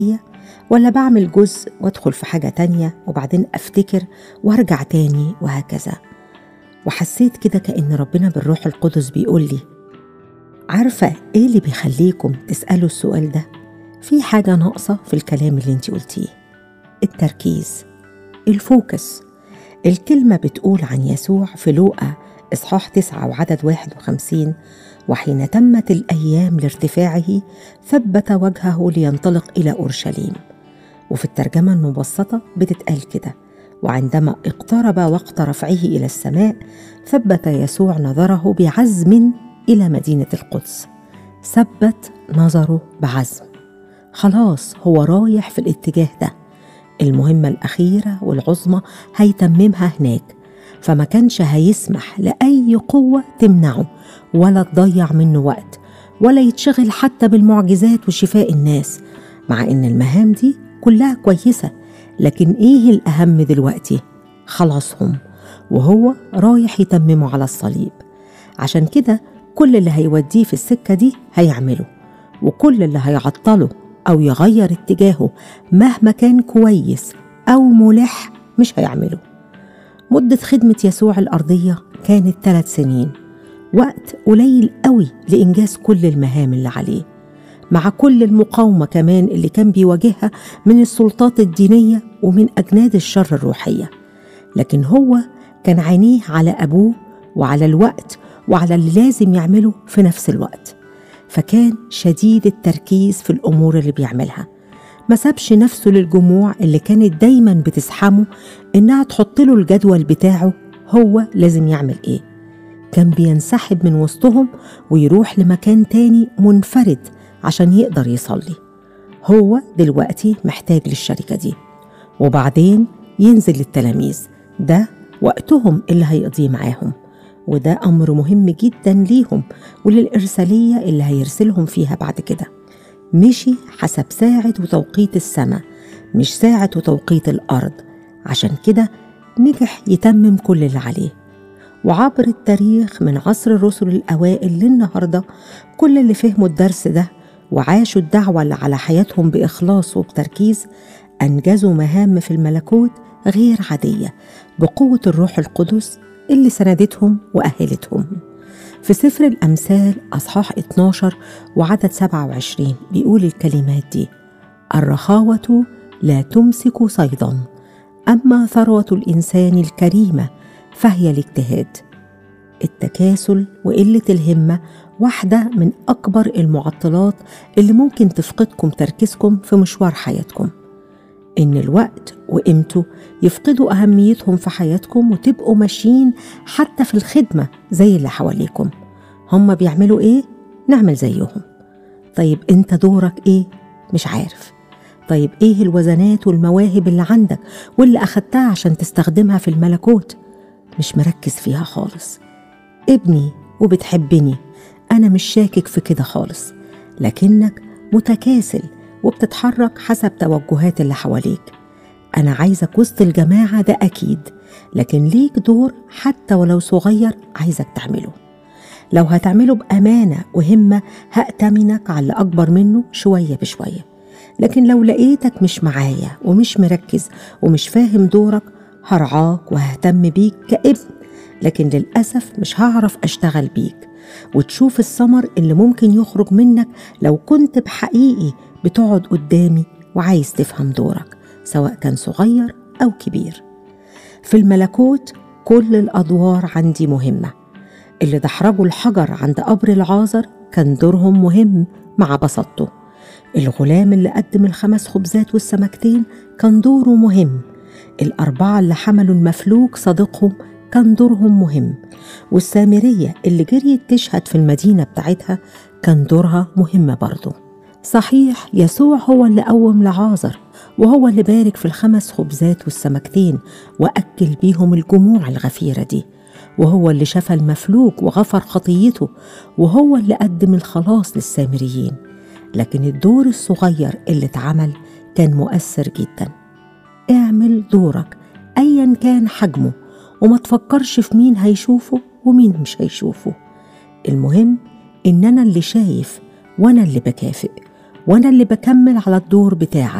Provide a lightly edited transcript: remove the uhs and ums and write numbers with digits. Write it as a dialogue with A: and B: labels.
A: ولا بعمل جزء وادخل في حاجة تانية وبعدين أفتكر وارجع تاني وهكذا. وحسيت كده كأن ربنا بالروح القدس بيقول لي: عارفة إيه اللي بيخليكم تسألوا السؤال ده؟ في حاجة ناقصة في الكلام اللي انتي قلتيه، التركيز، الفوكس. الكلمة بتقول عن يسوع في لوقا إصحاح 9 وعدد 51: وحين تمت الأيام لارتفاعه ثبت وجهه لينطلق إلى أورشليم. وفي الترجمة المبسطة بتتقال كده: وعندما اقترب وقت رفعه إلى السماء ثبت يسوع نظره بعزم إلى مدينة القدس. ثبت نظره بعزم، خلاص هو رايح في الاتجاه ده، المهمة الأخيرة والعظمى هيتممها هناك، فما كانش هيسمح لأي قوة تمنعه ولا تضيع منه وقت ولا يتشغل حتى بالمعجزات وشفاء الناس، مع إن المهام دي كلها كويسة، لكن إيه الأهم دلوقتي؟ خلاصهم، وهو رايح يتممه على الصليب. عشان كده كل اللي هيوديه في السكة دي هيعمله، وكل اللي هيعطله أو يغير اتجاهه مهما كان كويس أو ملح مش هيعمله. مدة خدمة يسوع الأرضية كانت 3 سنين، وقت قليل قوي لإنجاز كل المهام اللي عليه، مع كل المقاومة كمان اللي كان بيواجهها من السلطات الدينية ومن أجناد الشر الروحية. لكن هو كان عينيه على أبوه وعلى الوقت وعلى اللي لازم يعمله في نفس الوقت، فكان شديد التركيز في الأمور اللي بيعملها. ما سابش نفسه للجموع اللي كانت دايما بتسحمه إنها تحط له الجدول بتاعه هو لازم يعمل إيه. كان بينسحب من وسطهم ويروح لمكان تاني منفرد عشان يقدر يصلي. هو دلوقتي محتاج للشركة دي، وبعدين ينزل للتلاميذ، ده وقتهم اللي هيقضيه معاهم، وده أمر مهم جدا ليهم وللإرسالية اللي هيرسلهم فيها بعد كده. مشي حسب ساعة وتوقيت السماء مش ساعة وتوقيت الأرض، عشان كده نجح يتمم كل اللي عليه. وعبر التاريخ من عصر الرسل الأوائل للنهاردة، كل اللي فهموا الدرس ده وعاشوا الدعوة اللي على حياتهم بإخلاص وبتركيز أنجزوا مهام في الملكوت غير عادية بقوة الروح القدس اللي سندتهم وأهلتهم. في سفر الأمثال أصحاح 12 وعدد 27 بيقول الكلمات دي: الرخاوة لا تمسك صيدا، أما ثروة الإنسان الكريمة فهي الاجتهاد. التكاسل وقلة الهمة واحدة من أكبر المعطلات اللي ممكن تفقدكم تركيزكم في مشوار حياتكم. إن الوقت وقيمته يفقدوا أهميتهم في حياتكم وتبقوا ماشيين حتى في الخدمة زي اللي حواليكم. هم بيعملوا إيه؟ نعمل زيهم. طيب أنت دورك إيه؟ مش عارف. طيب إيه الوزنات والمواهب اللي عندك واللي أخدتها عشان تستخدمها في الملكوت؟ مش مركز فيها خالص. ابني وبتحبني، أنا مش شاكك في كده خالص، لكنك متكاسل وبتتحرك حسب توجهات اللي حواليك. أنا عايزك وسط الجماعة ده أكيد، لكن ليك دور حتى ولو صغير عايزك تعمله. لو هتعمله بأمانة وهمة هأتمنك على اللي أكبر منه شوية بشوية، لكن لو لقيتك مش معايا ومش مركز ومش فاهم دورك هرعاك وههتم بيك كابن، لكن للأسف مش هعرف أشتغل بيك وتشوف الثمر اللي ممكن يخرج منك لو كنت بحقيقي بتقعد قدامي وعايز تفهم دورك سواء كان صغير أو كبير. في الملكوت كل الأدوار عندي مهمة. اللي دحرجوا الحجر عند قبر العازر كان دورهم مهم مع بساطته. الغلام اللي قدم 5 خبزات والسمكتين كان دوره مهم. 4 اللي حملوا المفلوج صديقهم كان دورهم مهم. والسامرية اللي جريت تشهد في المدينة بتاعتها كان دورها مهم برضه. صحيح يسوع هو اللي قوم لعازر، وهو اللي بارك في 5 خبزات والسمكتين وأكل بيهم الجموع الغفيرة دي، وهو اللي شفى المفلوج وغفر خطيته، وهو اللي قدم الخلاص للسامريين. لكن الدور الصغير اللي اتعمل كان مؤثر جدا. اعمل دورك أيا كان حجمه، وما تفكرش في مين هيشوفه ومين مش هيشوفه. المهم إن أنا اللي شايف وأنا اللي بكافئ، وأنا اللي بكمل على الدور بتاعك.